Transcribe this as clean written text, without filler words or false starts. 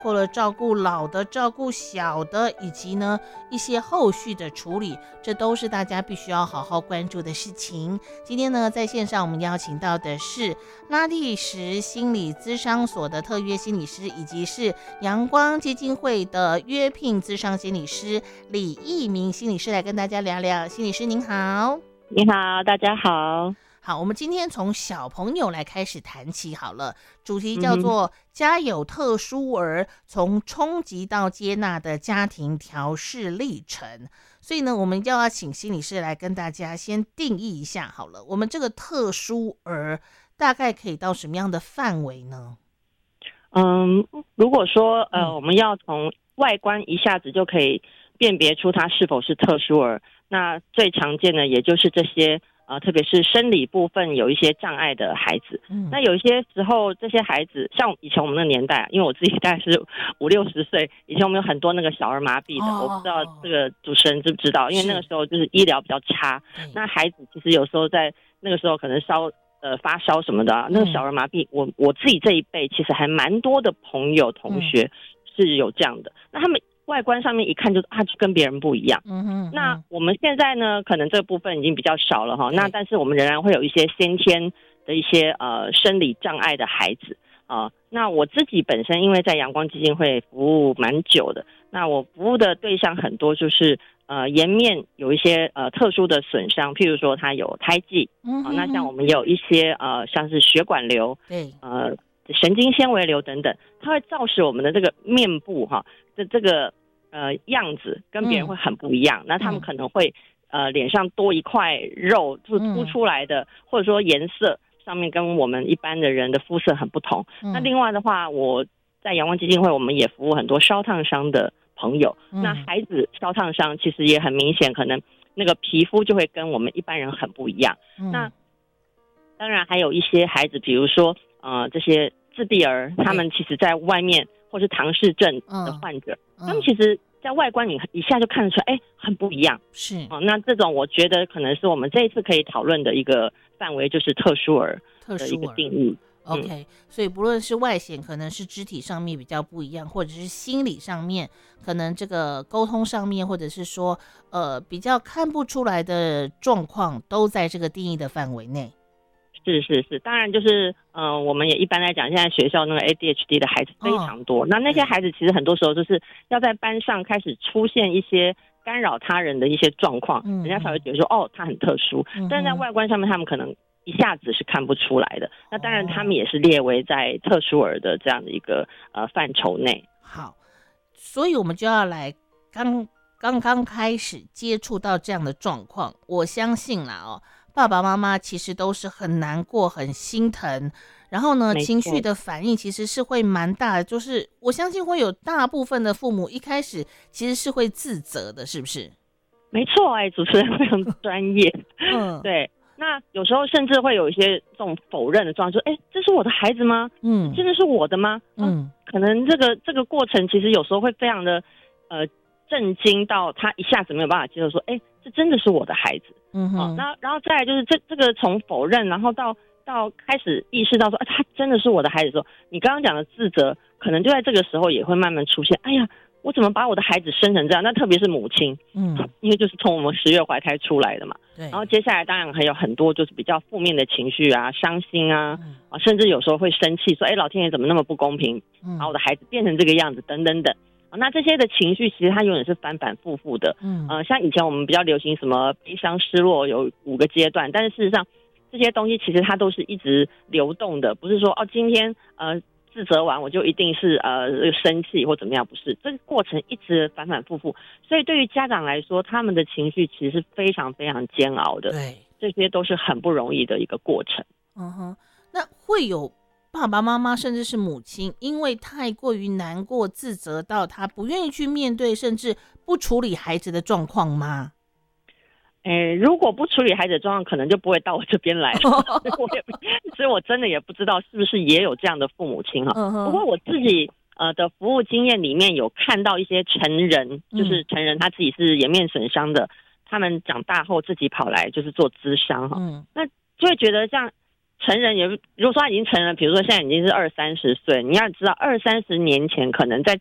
括了照顾老的、照顾小的，以及呢一些后续的处理，这都是大家必须要好好关注的事情。今天呢，在线上我们邀请到的是拉力石心理咨商所的特约心理师，以及是阳光基金会的约聘咨商心理师李义明心理师，来跟大家聊聊。心理师您好。 你好，大家好。 好，我们今天从小朋友来开始谈起好了，主题叫做家有特殊儿，从冲击到接纳的家庭调试历程。所以呢，我们要请心理师来跟大家先定义一下好了，我们这个特殊儿大概可以到什么样的范围呢？ 如果说我们要从外观一下子就可以辨别出他是否是特殊儿，那最常见的也就是这些特别是生理部分有一些障碍的孩子。那有一些时候这些孩子，像以前我们那个年代，因为我自己大概是50-60岁，以前我们有很多那个小儿麻痹的，我不知道这个主持人知不知道，因为那个时候就是医疗比较差，那孩子其实有时候在那个时候可能发烧什么的那个小儿麻痹，我自己这一辈其实还蛮多的朋友同学是有这样的。那他们外观上面一看就跟别人不一样。那我们现在呢，可能这个部分已经比较少了哈。那但是我们仍然会有一些先天的一些生理障碍的孩子那我自己本身因为在阳光基金会服务蛮久的，那我服务的对象很多就是颜面有一些特殊的损伤，譬如说他有胎记那像我们有一些像是血管瘤神经纤维瘤等等，它会造使我们的这个面部的这个样子跟别人会很不一样。那他们可能会脸上多一块肉就是凸出来的，或者说颜色上面跟我们一般的人的肤色很不同。那另外的话，我在阳光基金会我们也服务很多烧烫伤的朋友。那孩子烧烫伤其实也很明显，可能那个皮肤就会跟我们一般人很不一样。那当然还有一些孩子，比如说这些自闭儿，他们其实在外面或是唐氏症的患者，他们其实在外观你一下就看得出来很不一样。是那这种我觉得可能是我们这一次可以讨论的一个范围，就是特殊儿的一个定义。 OK，所以不论是外显可能是肢体上面比较不一样，或者是心理上面可能这个沟通上面，或者是说比较看不出来的状况，都在这个定义的范围内。 是，当然就是我们也一般来讲，现在学校那个 ADHD 的孩子非常多，那些孩子其实很多时候就是要在班上开始出现一些干扰他人的一些状况，人家才会觉得说他很特殊，但是在外观上面他们可能一下子是看不出来的。那当然他们也是列为在特殊儿的这样的一个范畴内。 好，所以我们就要来刚刚开始接触到这样的状况，我相信啦爸爸妈妈其实都是很难过很心疼，然后呢情绪的反应其实是会蛮大的，就是我相信会有大部分的父母一开始其实是会自责的，是不是？ 没错，主持人非常专业对，那有时候甚至会有一些这种否认的状况，说这是我的孩子吗？真的是我的吗？可能这个过程其实有时候会非常的震惊到他一下子没有办法接受说这真的是我的孩子。然后再来就是这个从否认然后到开始意识到说他真的是我的孩子的时候，你刚刚讲的自责可能就在这个时候也会慢慢出现。我怎么把我的孩子生成这样？那特别是母亲因为就是从我们10月怀胎出来的嘛。然后接下来当然还有很多就是比较负面的情绪伤心甚至有时候会生气说老天爷怎么那么不公平，把我的孩子变成这个样子等等等。那这些的情绪其实它永远是反反复复的。像以前我们比较流行什么悲伤失落有5个阶段，但是事实上这些东西其实它都是一直流动的，不是说今天自责完我就一定是生气或怎么样，不是，这个过程一直反反复复，所以对于家长来说他们的情绪其实是非常非常煎熬的。对，这些都是很不容易的一个过程。 那会有爸爸妈妈甚至是母亲因为太过于难过自责到他不愿意去面对甚至不处理孩子的状况吗？ 如果不处理孩子的状况可能就不会到我这边来了所以我真的也不知道是不是也有这样的父母亲不过我自己的服务经验里面有看到一些成人，就是成人他自己是颜面损伤的，他们长大后自己跑来就是做咨商那就会觉得成人也，如果说他已经成人，比如说现在已经是20-30岁，你要知道20-30年前可能在